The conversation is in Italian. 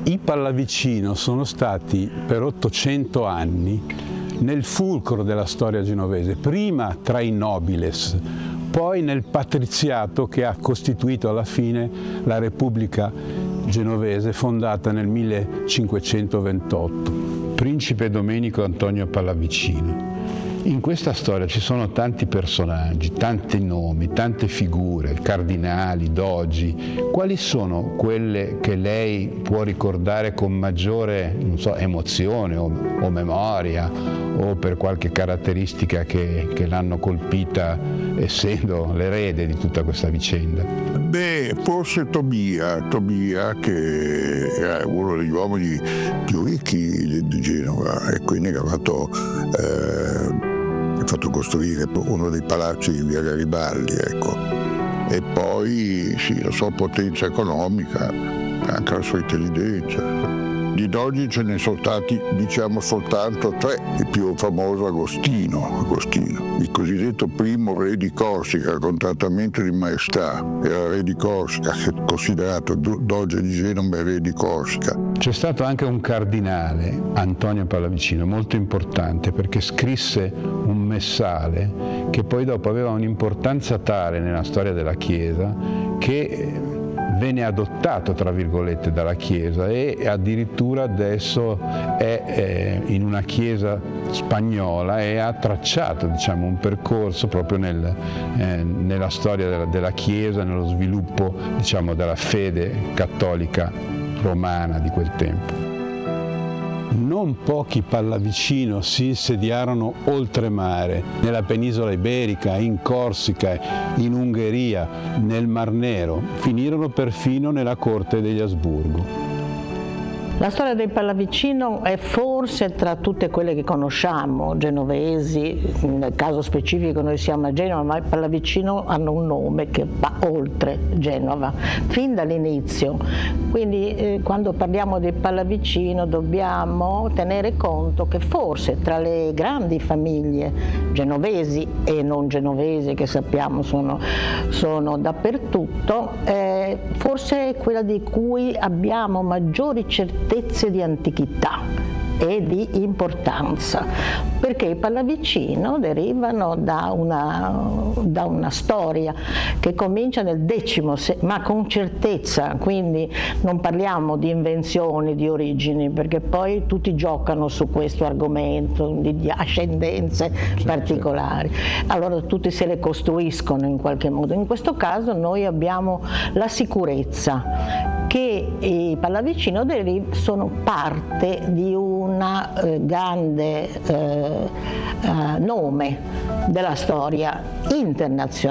I Pallavicino sono stati per 800 anni nel fulcro della storia genovese, prima tra i nobiles, poi nel patriziato che ha costituito alla fine la Repubblica genovese fondata nel 1528. Principe Domenico Antonio Pallavicino. In questa storia ci sono tanti personaggi, tanti nomi, tante figure, cardinali, dogi. Quali sono quelle che lei può ricordare con maggiore, non so, emozione o memoria, o per qualche caratteristica che l'hanno colpita essendo l'erede di tutta questa vicenda? Beh, forse Tobia, che era uno degli uomini più ricchi di Genova e quindi ha fatto costruire uno dei palazzi di via Garibaldi, ecco. E poi sì, la sua potenza economica, anche la sua intelligenza. Di Dogi ce ne sono stati, diciamo, soltanto tre. Il più famoso Agostino, il cosiddetto primo re di Corsica, con trattamento di maestà. Era re di Corsica, considerato doge di Genova e re di Corsica. C'è stato anche un cardinale, Antonio Pallavicino, molto importante, perché scrisse un messale che poi dopo aveva un'importanza tale nella storia della Chiesa che venne adottato, tra virgolette, dalla Chiesa e addirittura adesso è in una chiesa spagnola e ha tracciato, diciamo, un percorso proprio nella storia della Chiesa, nello sviluppo, diciamo, della fede cattolica romana di quel tempo. Non pochi Pallavicino si insediarono oltremare, nella penisola iberica, in Corsica, in Ungheria, nel Mar Nero, finirono perfino nella corte degli Asburgo. La storia dei Pallavicino è forse tra tutte quelle che conosciamo, genovesi, nel caso specifico noi siamo a Genova, ma i Pallavicino hanno un nome che va oltre Genova, fin dall'inizio. Quindi quando parliamo di Pallavicino dobbiamo tenere conto che forse tra le grandi famiglie genovesi e non genovesi, che sappiamo sono dappertutto, forse è quella di cui abbiamo maggiori certezze di antichità e di importanza, perché i Pallavicino derivano da una storia che comincia nel X, ma con certezza, quindi non parliamo di invenzioni, di origini, perché poi tutti giocano su questo argomento di ascendenze particolari. Allora tutti se le costruiscono in qualche modo. In questo caso noi abbiamo la sicurezza che i Pallavicino sono parte di una grande nome della storia internazionale.